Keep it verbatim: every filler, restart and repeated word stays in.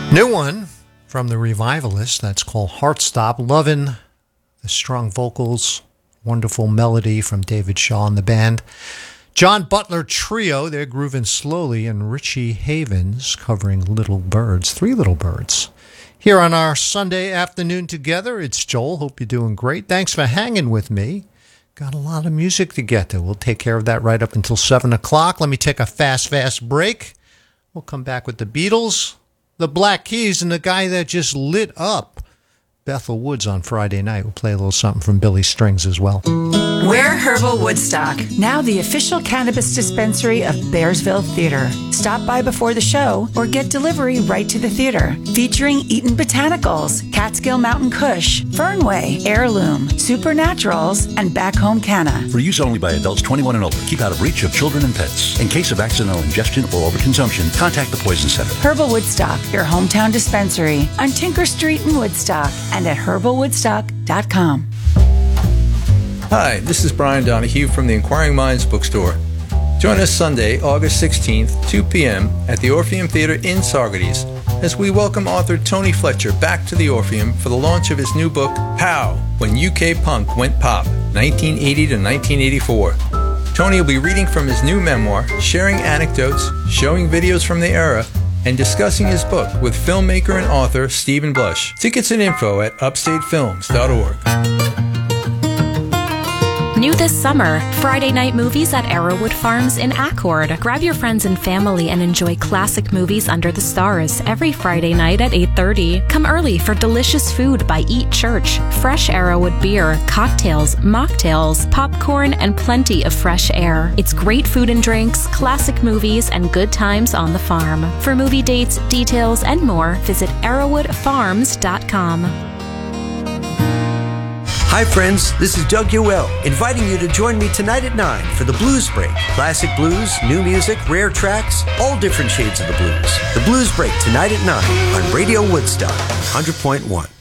New one from the Revivalists, that's called Heartstop. Loving the strong vocals, wonderful melody from David Shaw and the band. John Butler Trio, they're grooving slowly, and Richie Havens covering Little Birds, Three Little Birds. Here on our Sunday afternoon together, it's Joel. Hope you're doing great. Thanks for hanging with me. Got a lot of music to get to. We'll take care of that right up until seven o'clock. Let me take a fast, fast break. We'll come back with the Beatles, the Black Keys, and the guy that just lit up Bethel Woods on Friday night. We'll play a little something from Billy Strings as well. We're Herbal Woodstock, now the official cannabis dispensary of Bearsville Theater. Stop by before the show or get delivery right to the theater. Featuring Eaton Botanicals, Catskill Mountain Kush, Fernway, Heirloom, Supernaturals, and Back Home Canna. For use only by adults twenty-one and older. Keep out of reach of children and pets. In case of accidental ingestion or overconsumption, contact the Poison Center. Herbal Woodstock, your hometown dispensary on Tinker Street in Woodstock and at herbal woodstock dot com. Hi, this is Brian Donahue from the Inquiring Minds Bookstore. Join us Sunday, August sixteenth, two p.m. at the Orpheum Theater in Saugerties as we welcome author Tony Fletcher back to the Orpheum for the launch of his new book, How, When U K Punk Went Pop, nineteen eighty to nineteen eighty-four. Tony will be reading from his new memoir, sharing anecdotes, showing videos from the era, and discussing his book with filmmaker and author Stephen Blush. Tickets and info at upstate films dot org. New this summer, Friday night movies at Arrowwood Farms in Accord. Grab your friends and family and enjoy classic movies under the stars every Friday night at eight thirty. Come early for delicious food by Eat Church, fresh Arrowwood beer, cocktails, mocktails, popcorn, and plenty of fresh air. It's great food and drinks, classic movies, and good times on the farm. For movie dates, details, and more, visit arrowwood farms dot com. Hi friends, this is Doug Yoel, inviting you to join me tonight at nine for the Blues Break. Classic blues, new music, rare tracks, all different shades of the blues. The Blues Break tonight at nine on Radio Woodstock one hundred point one.